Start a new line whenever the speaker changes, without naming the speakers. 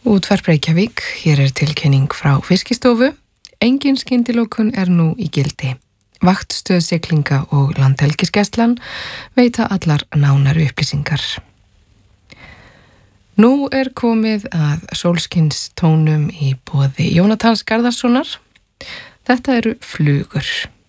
Útvarp Reykjavík, hér tilkynning frá Fiskistofu. Engin skyndilokun nú í gildi. Vaktstöð siglinga og Landhelgisgæslan veita allar nánari upplýsingar. Nú komið að sólskinstónum í boði Jónatans Garðarssonar. Þetta eru flugur.